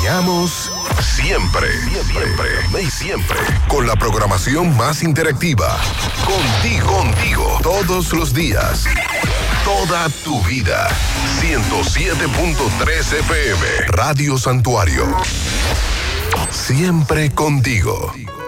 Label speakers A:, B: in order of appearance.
A: acompañamos siempre, siempre, con la programación más interactiva. Contigo, todos los días. Toda tu vida. 107.3 FM. Radio Santuario. Siempre contigo.